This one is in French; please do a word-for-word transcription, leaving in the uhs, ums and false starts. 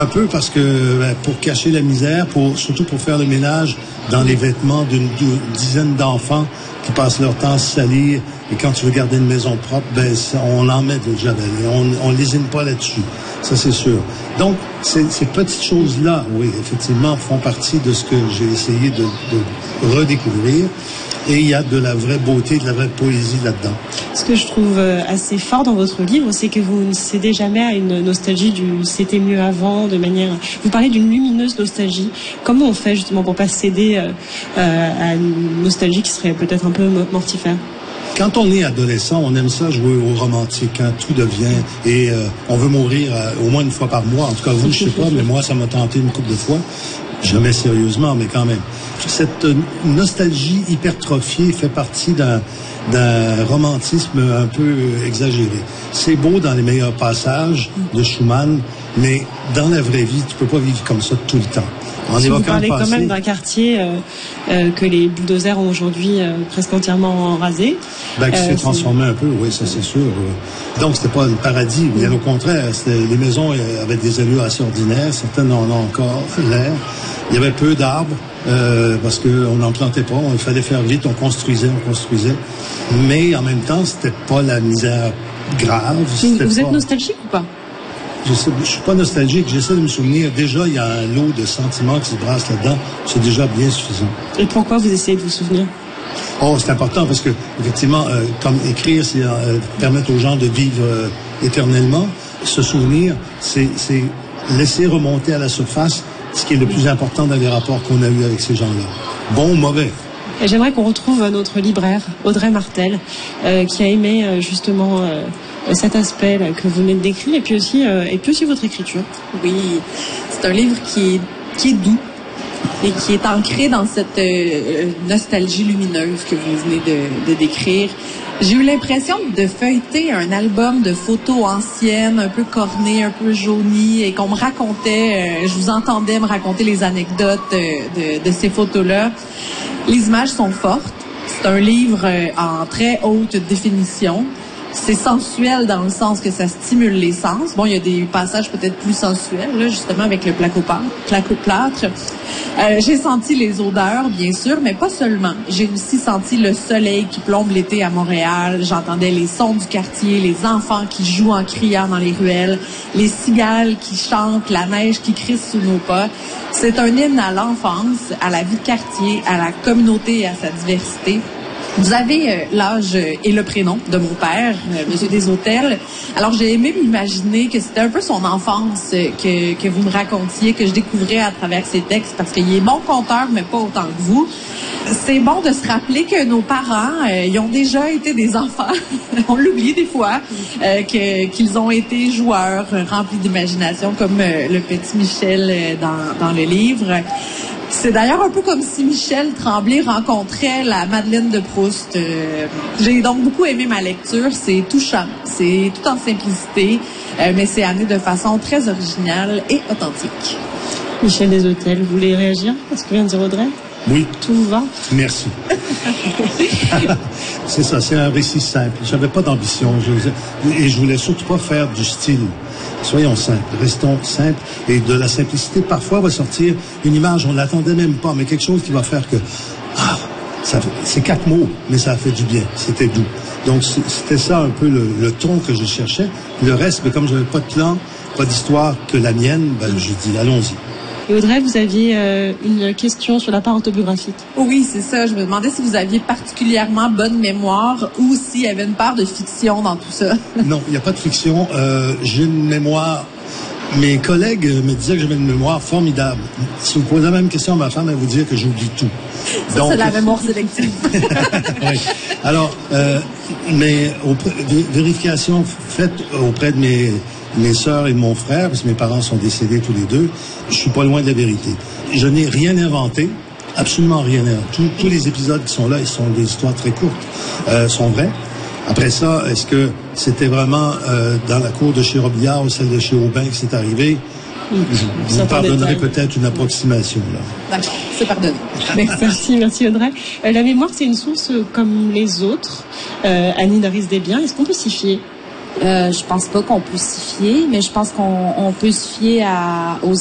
Un peu parce que ben, pour cacher la misère, pour surtout pour faire le ménage dans les vêtements d'une dizaine d'enfants qui passent leur temps à se salir. Et quand tu veux garder une maison propre, ben ça, on en met de javel. On on lésine pas là-dessus. Ça, c'est sûr. Donc, ces, ces petites choses-là, oui, effectivement, font partie de ce que j'ai essayé de, de redécouvrir. Et il y a de la vraie beauté, de la vraie poésie là-dedans. Ce que je trouve assez fort dans votre livre, c'est que vous ne cédez jamais à une nostalgie du « c'était mieux avant », de manière... Vous parlez d'une lumineuse nostalgie. Comment on fait justement pour pas céder euh, à une nostalgie qui serait peut-être un peu mortifère? Quand on est adolescent, on aime ça jouer au romantique, quand tout devient... Et euh, on veut mourir euh, au moins une fois par mois. En tout cas, vous, je sais pas, mais moi, ça m'a tenté une couple de fois. Jamais sérieusement, mais quand même. Cette nostalgie hypertrophiée fait partie d'un d'un romantisme un peu exagéré. C'est beau dans les meilleurs passages de Schumann, mais dans la vraie vie, tu peux pas vivre comme ça tout le temps. En si évoquant vous parlez le passé, quand même d'un quartier euh, euh, que les bulldozers ont aujourd'hui euh, presque entièrement rasé. Ben, qui euh, s'est transformé un peu, oui, ça c'est sûr. Donc, c'était pas le paradis, bien mm. au contraire. Les maisons avaient des allures assez ordinaires, certaines en ont encore l'air. Il y avait peu d'arbres, euh, parce qu'on n'en plantait pas, il fallait faire vite, on construisait, on construisait. Mais en même temps, c'était pas la misère grave. Vous, vous pas... êtes nostalgique ou pas? Je sais, je suis pas nostalgique, j'essaie de me souvenir. Déjà, il y a un lot de sentiments qui se brassent là-dedans. C'est déjà bien suffisant. Et pourquoi vous essayez de vous souvenir? Oh, c'est important parce que, effectivement, euh, comme écrire, c'est euh, permettre aux gens de vivre euh, éternellement. Se souvenir, c'est, c'est laisser remonter à la surface ce qui est le plus important dans les rapports qu'on a eus avec ces gens-là. Bon ou mauvais. Et j'aimerais qu'on retrouve notre libraire, Audrey Martel, euh, qui a aimé euh, justement euh, cet aspect là, que vous venez de décrire, et puis aussi, euh, et puis aussi votre écriture. Oui, c'est un livre qui est, qui est doux et qui est ancré dans cette euh, nostalgie lumineuse que vous venez de, de décrire. J'ai eu l'impression de feuilleter un album de photos anciennes, un peu cornées, un peu jaunies, et qu'on me racontait, euh, je vous entendais me raconter les anecdotes de, de, de ces photos-là. Les images sont fortes. C'est un livre euh, en très haute définition. C'est sensuel dans le sens que ça stimule les sens. Bon, il y a des passages peut-être plus sensuels, là, justement, avec le placo-plâtre. Euh, j'ai senti les odeurs, bien sûr, mais pas seulement. J'ai aussi senti le soleil qui plombe l'été à Montréal. J'entendais les sons du quartier, les enfants qui jouent en criant dans les ruelles, les cigales qui chantent, la neige qui crisse sous nos pas. C'est un hymne à l'enfance, à la vie de quartier, à la communauté et à sa diversité. Vous avez euh, l'âge et le prénom de mon père, euh, Monsieur Deshôtels. Alors, j'ai aimé m'imaginer que c'était un peu son enfance euh, que, que vous me racontiez, que je découvrais à travers ses textes, parce qu'il est bon conteur, mais pas autant que vous. C'est bon de se rappeler que nos parents, euh, ils ont déjà été des enfants. On l'oublie des fois, euh, que, qu'ils ont été joueurs, euh, remplis d'imagination, comme euh, le petit Michel euh, dans, dans le livre. C'est d'ailleurs un peu comme si Michel Tremblay rencontrait la Madeleine de Proust. Euh, j'ai donc beaucoup aimé ma lecture. C'est touchant, c'est tout en simplicité, euh, mais c'est amené de façon très originale et authentique. Michel Deshôtels, vous voulez réagir à ce que vient de dire Audrey? Oui. Tout vous va? Merci. C'est ça, c'est un récit simple. J'avais pas d'ambition. Je, et je voulais surtout pas faire du style. Soyons simples, restons simples. Et de la simplicité, parfois, va sortir une image, on ne l'attendait même pas, mais quelque chose qui va faire que... Ah, ça, c'est quatre mots, mais ça a fait du bien. C'était doux. Donc, c'était ça un peu le, le ton que je cherchais. Le reste, mais comme je n'avais pas de plan, pas d'histoire que la mienne, ben, je dis, allons-y. Et Audrey, vous aviez euh, une question sur la part autobiographique. Oui, c'est ça. Je me demandais si vous aviez particulièrement bonne mémoire ou s'il y avait une part de fiction dans tout ça. Non, il n'y a pas de fiction. Euh, j'ai une mémoire... Mes collègues me disaient que j'avais une mémoire formidable. Si vous posez la même question à ma femme, elle vous dirait que j'oublie tout. Ça, donc, c'est la mémoire sélective. Oui. Alors, euh, mais auprès, vérification faite auprès de mes... mes sœurs et de mon frère, parce que mes parents sont décédés tous les deux, je suis pas loin de la vérité. Je n'ai rien inventé, absolument rien inventé. Tous, tous les épisodes qui sont là, ils sont des histoires très courtes, euh, sont vrais. Après ça, est-ce que c'était vraiment euh, dans la cour de chez Robillard ou celle de chez Aubin que c'est arrivé? Je vous pardonnerai peut-être une approximation, là. D'accord, c'est pardonné. Merci, merci Audrey. Euh, la mémoire, c'est une source comme les autres. Euh, Annie Daris Desbiens, est-ce qu'on peut s'y fier? Euh, je pense pas qu'on peut s'y fier, mais je pense qu'on on peut se fier à, aux